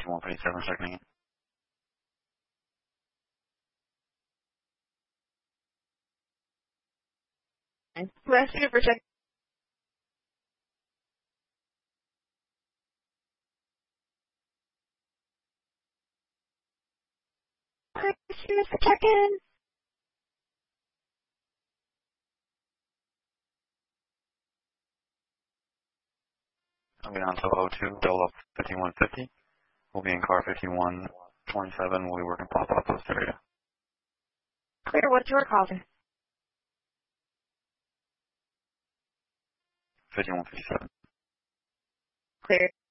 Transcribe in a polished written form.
5157 checking in. Last Super check. Super check-in. I'll be on to 02, Dolo 5150. We'll be in car 5127. We'll be working pop-up post area. Clear, what's your call? 5157. Clear.